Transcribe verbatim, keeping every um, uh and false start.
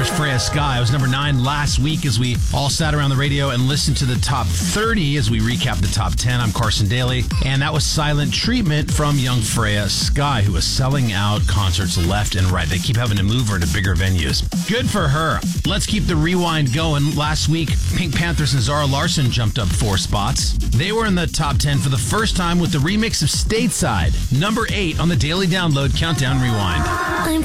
Panthers' Freya Sky. It was number nine last week as we all sat around the radio and listened to the top thirty as we recap the top ten. I'm Carson Daly, and that was Silent Treatment from young Freya Sky, who is selling out concerts left and right. They keep having to move her to bigger venues. Good for her. Let's keep the rewind going. Last week, Pink Panthers and Zara Larsson jumped up four spots. They were in the top ten for the first time with the remix of Stateside, number eight on the Daily Download Countdown Rewind. I'm